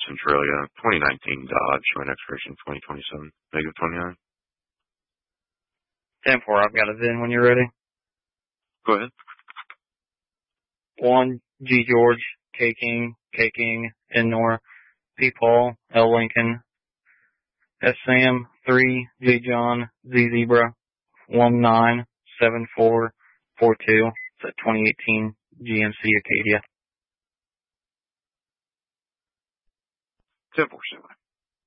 Centralia, 2019 Dodge, showing expiration 2027, negative 29. 10-4, I've got a VIN when you're ready. Go ahead. 1, G George, K King, N Nor, P Paul, L Lincoln, S Sam, 3, J John, Z Zebra, 197442. It's a 2018 GMC Acadia. 10-4,